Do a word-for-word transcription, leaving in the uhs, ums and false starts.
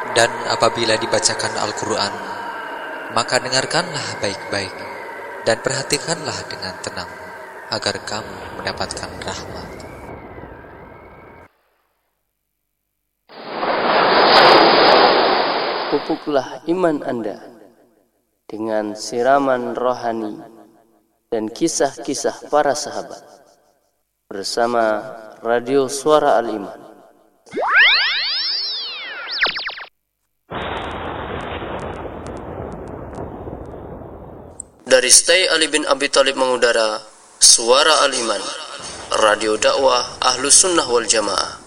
Dan apabila dibacakan Al-Quran, maka dengarkanlah baik-baik dan perhatikanlah dengan tenang, agar kamu mendapatkan rahmat. Pupuklah iman Anda dengan siraman rohani dan kisah-kisah para sahabat bersama Radio Suara Al-Iman. Dari Stay Ali bin Abi Thalib mengudara Suara Al-Iman, radio dakwah Ahlus Sunnah wal Jamaah.